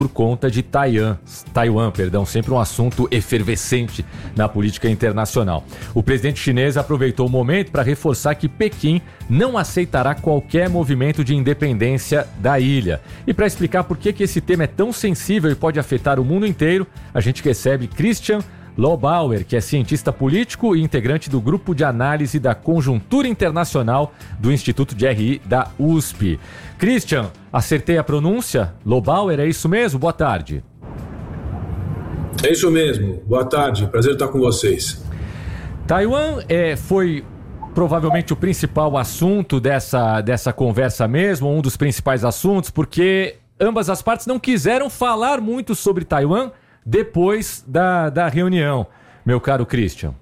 por conta de Taiwan, sempre um assunto efervescente na política internacional. O presidente chinês aproveitou o momento para reforçar que Pequim não aceitará qualquer movimento de independência da ilha. E para explicar por que esse tema é tão sensível e pode afetar o mundo inteiro, a gente recebe Christian Lobauer, que é cientista político e integrante do Grupo de Análise da Conjuntura Internacional do Instituto de RI da USP. Christian, acertei a pronúncia? Lobauer, é isso mesmo? Boa tarde. É isso mesmo. Boa tarde. Prazer estar com vocês. Taiwan foi provavelmente o principal assunto dessa conversa mesmo, um dos principais assuntos, porque ambas as partes não quiseram falar muito sobre Taiwan depois da reunião, meu caro Christian.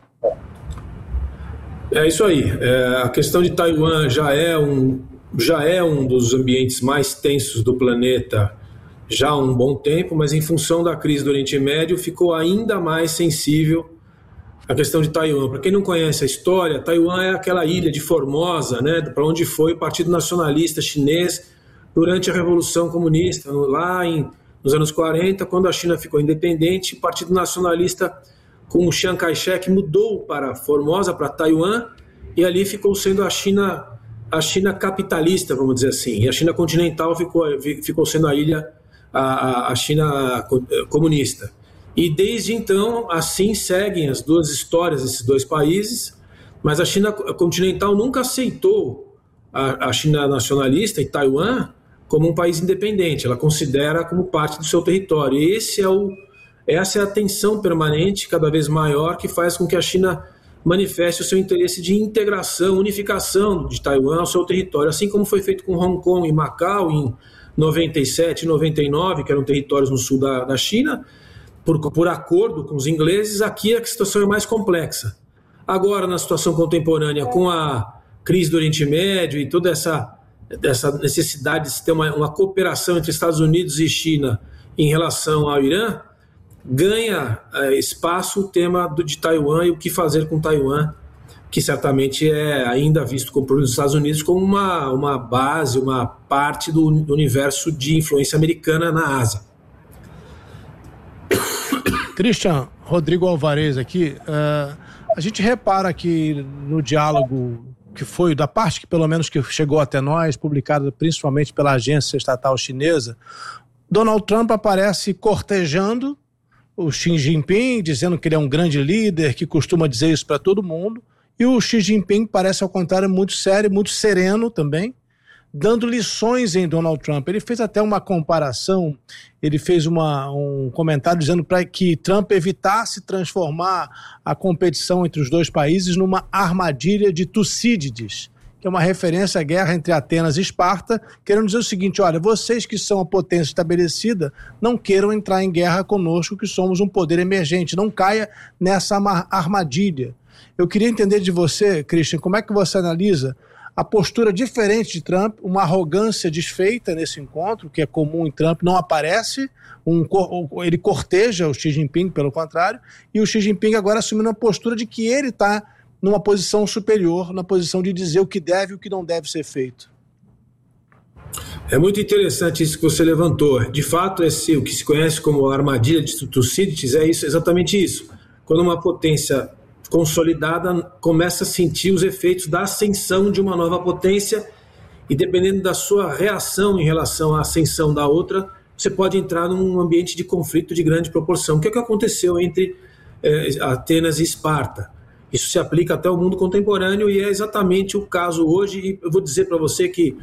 É isso aí. A questão de Taiwan já é um dos ambientes mais tensos do planeta já há um bom tempo, mas em função da crise do Oriente Médio ficou ainda mais sensível a questão de Taiwan. Para quem não conhece a história, Taiwan é aquela ilha de Formosa, né, para onde foi o Partido Nacionalista Chinês durante a Revolução Comunista, lá nos anos 40, quando a China ficou independente, o Partido Nacionalista com o Chiang Kai-shek mudou para Formosa, para Taiwan, e ali ficou sendo a China capitalista, vamos dizer assim, e a China continental ficou sendo a China comunista. E desde então, assim seguem as duas histórias desses dois países, mas a China continental nunca aceitou a China nacionalista e Taiwan como um país independente, ela considera como parte do seu território. E essa é a tensão permanente, cada vez maior, que faz com que a China manifeste o seu interesse de integração, unificação de Taiwan ao seu território, assim como foi feito com Hong Kong e Macau em 97 e 99, que eram territórios no sul da China, por acordo com os ingleses. Aqui a situação é mais complexa. Agora, na situação contemporânea, com a crise do Oriente Médio e toda essa necessidade de ter uma cooperação entre Estados Unidos e China em relação ao Irã, ganha espaço o tema de Taiwan e o que fazer com Taiwan, que certamente é ainda visto pelos Estados Unidos como uma base, uma parte do universo de influência americana na Ásia. Christian, Rodrigo Alvarez aqui, a gente repara que no diálogo que foi, da parte que pelo menos que chegou até nós, publicada principalmente pela agência estatal chinesa, Donald Trump aparece cortejando o Xi Jinping, dizendo que ele é um grande líder, que costuma dizer isso para todo mundo, e o Xi Jinping parece, ao contrário, muito sério, muito sereno também, dando lições em Donald Trump. Ele fez até uma comparação, ele fez um comentário dizendo para que Trump evitasse transformar a competição entre os dois países numa armadilha de Tucídides, que é uma referência à guerra entre Atenas e Esparta, querendo dizer o seguinte: olha, vocês que são a potência estabelecida, não queiram entrar em guerra conosco, que somos um poder emergente, não caia nessa armadilha. Eu queria entender de você, Christian, como é que você analisa a postura diferente de Trump, uma arrogância desfeita nesse encontro, que é comum em Trump, não aparece, ele corteja o Xi Jinping, pelo contrário, e o Xi Jinping agora assumindo uma postura de que ele está numa posição superior, na posição de dizer o que deve e o que não deve ser feito. É muito interessante isso que você levantou. De fato, o que se conhece como a armadilha de Tucídides é exatamente isso. Quando uma potência consolidada começa a sentir os efeitos da ascensão de uma nova potência, e dependendo da sua reação em relação à ascensão da outra, você pode entrar num ambiente de conflito de grande proporção, que é o que aconteceu entre Atenas e Esparta. Isso se aplica até ao mundo contemporâneo e é exatamente o caso hoje. E eu vou dizer para você que,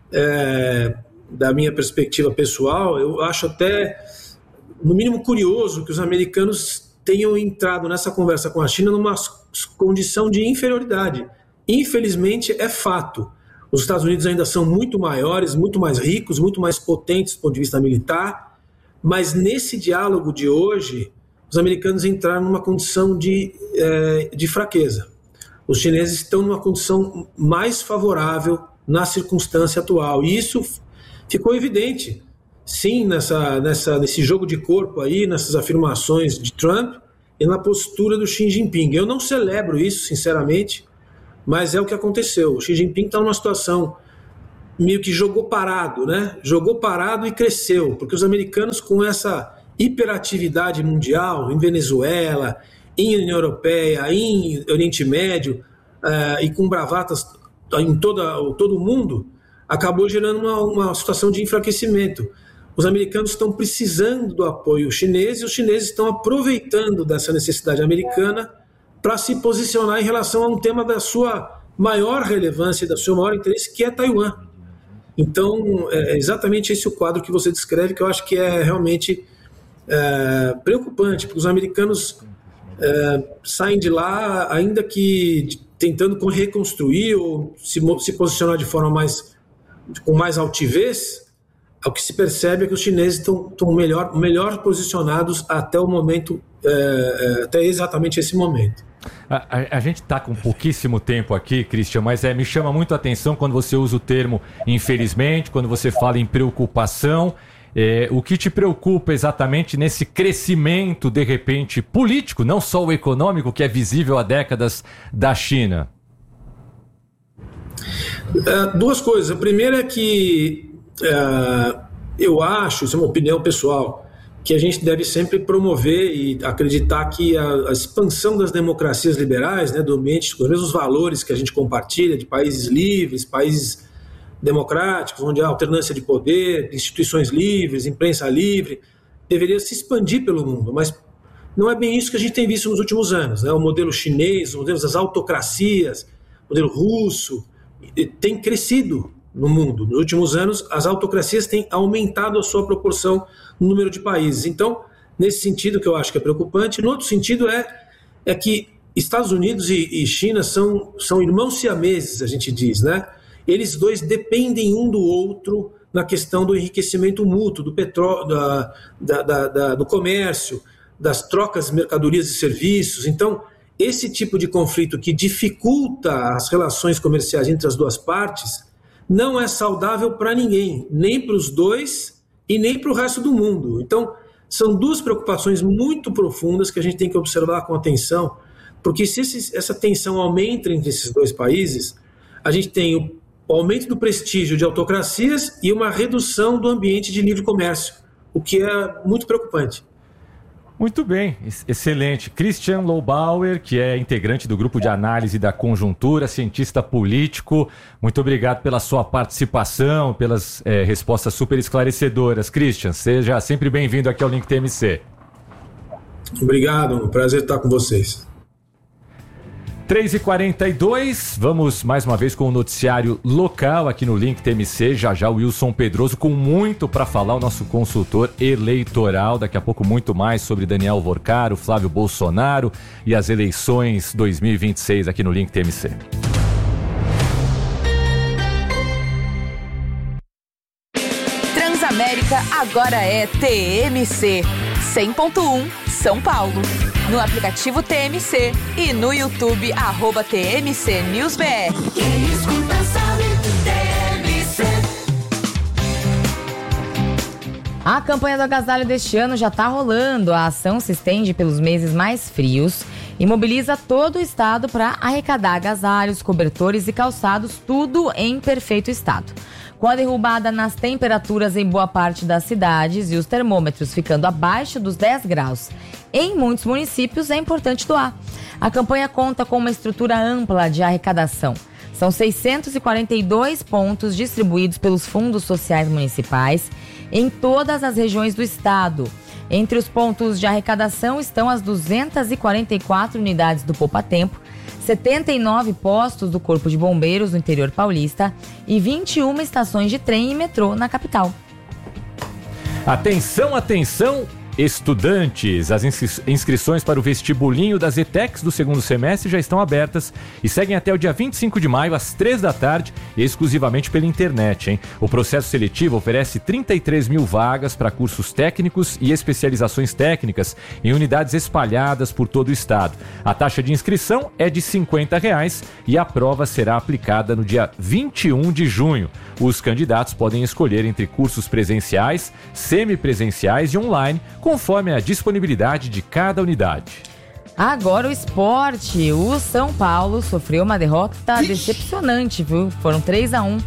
da minha perspectiva pessoal, eu acho até, no mínimo, curioso que os americanos tenham entrado nessa conversa com a China numa condição de inferioridade. Infelizmente, é fato. Os Estados Unidos ainda são muito maiores, muito mais ricos, muito mais potentes do ponto de vista militar, mas nesse diálogo de hoje, os americanos entraram numa condição de fraqueza. Os chineses estão numa condição mais favorável na circunstância atual, e isso ficou evidente. Sim, nesse jogo de corpo aí, nessas afirmações de Trump e na postura do Xi Jinping. Eu não celebro isso, sinceramente, mas é o que aconteceu. O Xi Jinping está numa situação meio que jogou parado, né? Jogou parado e cresceu, porque os americanos, com essa hiperatividade mundial, em Venezuela, em União Europeia, em Oriente Médio, e com bravatas em todo o mundo, acabou gerando uma situação de enfraquecimento. Os americanos estão precisando do apoio chinês e os chineses estão aproveitando dessa necessidade americana para se posicionar em relação a um tema da sua maior relevância e do seu maior interesse, que é Taiwan. Então, é exatamente esse o quadro que você descreve, que eu acho que é realmente preocupante, porque os americanos saem de lá, ainda que tentando reconstruir ou se posicionar de forma com mais altivez. O que se percebe é que os chineses estão melhor posicionados até o momento, até exatamente esse momento. A gente está com pouquíssimo tempo aqui, Christian, mas me chama muito a atenção quando você usa o termo infelizmente, quando você fala em preocupação. O que te preocupa exatamente nesse crescimento, de repente, político, não só o econômico, que é visível há décadas da China? Duas coisas. A primeira é que eu acho, isso é uma opinião pessoal, que a gente deve sempre promover e acreditar que a expansão das democracias liberais, né, do ambiente, com os mesmos valores que a gente compartilha, de países livres, países democráticos, onde há alternância de poder, instituições livres, imprensa livre, deveria se expandir pelo mundo, mas não é bem isso que a gente tem visto nos últimos anos, né? O modelo chinês, o modelo das autocracias, o modelo russo, tem crescido no mundo. Nos últimos anos, as autocracias têm aumentado a sua proporção no número de países. Então, nesse sentido que eu acho que é preocupante. No outro sentido é que Estados Unidos e China são irmãos siameses, a gente diz, né? Eles dois dependem um do outro na questão do enriquecimento mútuo, do petróleo, do comércio, das trocas de mercadorias e serviços. Então, esse tipo de conflito que dificulta as relações comerciais entre as duas partes não é saudável para ninguém, nem para os dois e nem para o resto do mundo. Então, são duas preocupações muito profundas que a gente tem que observar com atenção, porque se essa tensão aumenta entre esses dois países, a gente tem o aumento do prestígio de autocracias e uma redução do ambiente de livre comércio, o que é muito preocupante. Muito bem, excelente. Christian Lobauer, que é integrante do Grupo de Análise da Conjuntura, cientista político, muito obrigado pela sua participação, pelas respostas super esclarecedoras. Christian, seja sempre bem-vindo aqui ao Link TMC. Obrigado, um prazer estar com vocês. 3h42, vamos mais uma vez com o noticiário local aqui no Link TMC. Já o Wilson Pedroso com muito para falar, o nosso consultor eleitoral. Daqui a pouco muito mais sobre Daniel Vorcaro, Flávio Bolsonaro e as eleições 2026 aqui no Link TMC. Transamérica agora é TMC 100.1 São Paulo. No aplicativo TMC e no YouTube, @TMC News BR. Quem escuta sabe, TMC. A campanha do agasalho deste ano já está rolando. A ação se estende pelos meses mais frios e mobiliza todo o estado para arrecadar agasalhos, cobertores e calçados, tudo em perfeito estado. Com a derrubada nas temperaturas em boa parte das cidades e os termômetros ficando abaixo dos 10 graus em muitos municípios, é importante doar. A campanha conta com uma estrutura ampla de arrecadação. São 642 pontos distribuídos pelos fundos sociais municipais em todas as regiões do estado. Entre os pontos de arrecadação estão as 244 unidades do Poupa Tempo, 79 postos do Corpo de Bombeiros no interior paulista e 21 estações de trem e metrô na capital. Atenção, atenção! Estudantes, as inscrições para o vestibulinho das ETECs do segundo semestre já estão abertas e seguem até o dia 25 de maio, às 3 da tarde, exclusivamente pela internet, hein? O processo seletivo oferece 33 mil vagas para cursos técnicos e especializações técnicas em unidades espalhadas por todo o estado. A taxa de inscrição é de R$50 e a prova será aplicada no dia 21 de junho. Os candidatos podem escolher entre cursos presenciais, semipresenciais e online, conforme a disponibilidade de cada unidade. Agora o esporte. O São Paulo sofreu uma derrota decepcionante, viu? Foram 3-1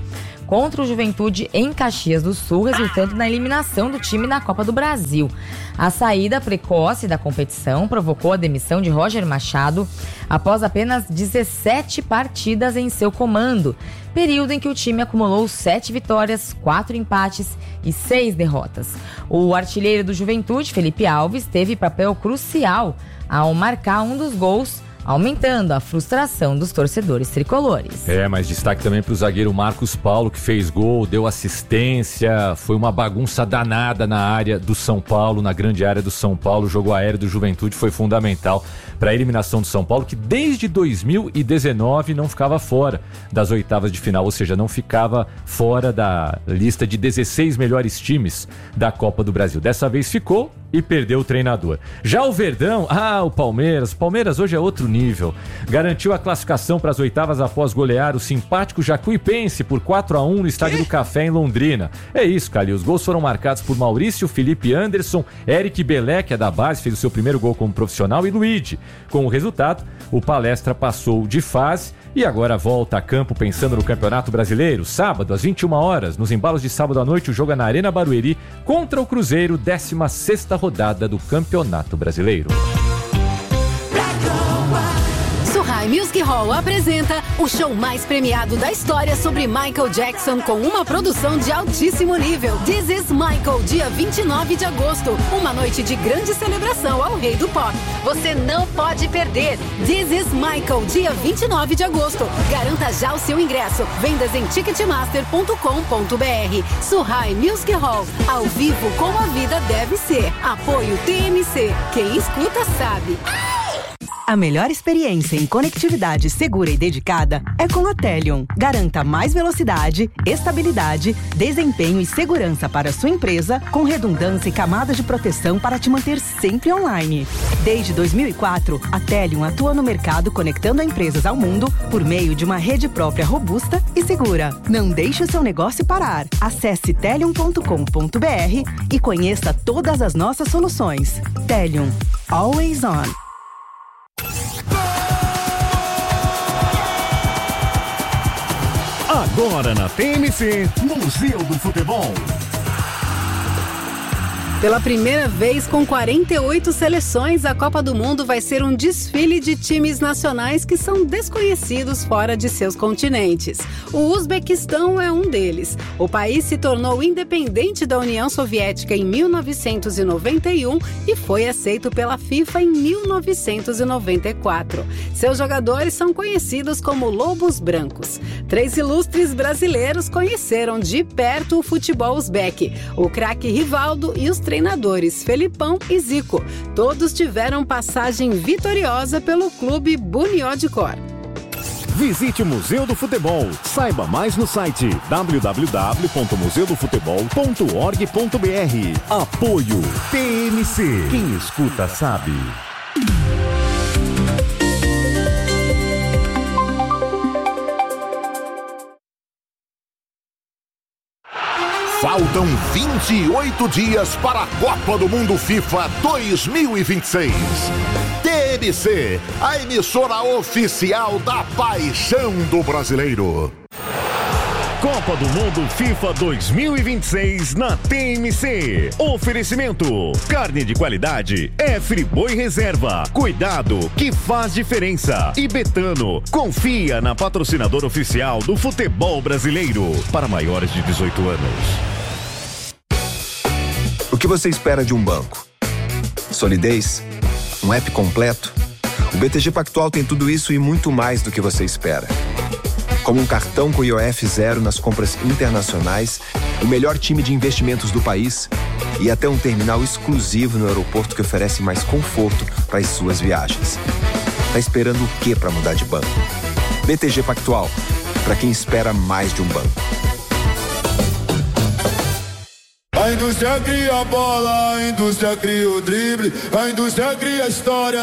contra o Juventude em Caxias do Sul, resultando na eliminação do time na Copa do Brasil. A saída precoce da competição provocou a demissão de Roger Machado após apenas 17 partidas em seu comando, período em que o time acumulou 7 vitórias, 4 empates e 6 derrotas. O artilheiro do Juventude, Felipe Alves, teve papel crucial ao marcar um dos gols, aumentando a frustração dos torcedores tricolores. Mas destaque também para o zagueiro Marcos Paulo, que fez gol, deu assistência, foi uma bagunça danada na área do São Paulo, na grande área do São Paulo. O jogo aéreo do Juventude foi fundamental para a eliminação do São Paulo, que desde 2019 não ficava fora das oitavas de final, ou seja, não ficava fora da lista de 16 melhores times da Copa do Brasil. Dessa vez ficou e perdeu o treinador. Já o Verdão, o Palmeiras hoje é outro nível. Garantiu a classificação para as oitavas após golear o simpático Jacuipense por 4-1 no Estádio do Café em Londrina. É isso, Calil. Os gols foram marcados por Maurício, Felipe Anderson, Eric Belé, que é da base, fez o seu primeiro gol como profissional, e Luigi. Com o resultado, o Palestra passou de fase e agora volta a campo pensando no Campeonato Brasileiro. Sábado, às 21 horas, nos embalos de sábado à noite, o jogo é na Arena Barueri contra o Cruzeiro, 16ª rodada do Campeonato Brasileiro. Suhai Music Hall apresenta o show mais premiado da história sobre Michael Jackson, com uma produção de altíssimo nível. This is Michael, dia 29 de agosto. Uma noite de grande celebração ao rei do pop. Você não pode perder. This is Michael, dia 29 de agosto. Garanta já o seu ingresso. Vendas em ticketmaster.com.br. Suhai Music Hall, ao vivo como a vida deve ser. Apoio TMC. Quem escuta sabe. A melhor experiência em conectividade segura e dedicada é com a Telion. Garanta mais velocidade, estabilidade, desempenho e segurança para a sua empresa, com redundância e camadas de proteção para te manter sempre online. Desde 2004, a Telion atua no mercado conectando empresas ao mundo por meio de uma rede própria robusta e segura. Não deixe o seu negócio parar. Acesse telion.com.br e conheça todas as nossas soluções. Telion. Always on. Agora na TMC, Museu do Futebol. Pela primeira vez, com 48 seleções, a Copa do Mundo vai ser um desfile de times nacionais que são desconhecidos fora de seus continentes. O Uzbequistão é um deles. O país se tornou independente da União Soviética em 1991 e foi aceito pela FIFA em 1994. Seus jogadores são conhecidos como Lobos Brancos. 3 ilustres brasileiros conheceram de perto o futebol uzbeque: o craque Rivaldo e os treinadores Felipão e Zico. Todos tiveram passagem vitoriosa pelo clube Bunyodkor. Visite o Museu do Futebol. Saiba mais no site www.museudofutebol.org.br. Apoio TMC. Quem escuta sabe. Faltam 28 dias para a Copa do Mundo FIFA 2026. TMC, a emissora oficial da paixão do brasileiro. Copa do Mundo FIFA 2026 na TMC. Oferecimento: carne de qualidade é Friboi Reserva. Cuidado que faz diferença. E Betano, confia na patrocinadora oficial do futebol brasileiro. Para maiores de 18 anos. O que você espera de um banco? Solidez? Um app completo? O BTG Pactual tem tudo isso e muito mais do que você espera. Como um cartão com IOF zero nas compras internacionais, o melhor time de investimentos do país e até um terminal exclusivo no aeroporto que oferece mais conforto para as suas viagens. Tá esperando o quê para mudar de banco? BTG Pactual, para quem espera mais de um banco. A indústria cria a bola, a indústria cria o drible, a indústria cria a história.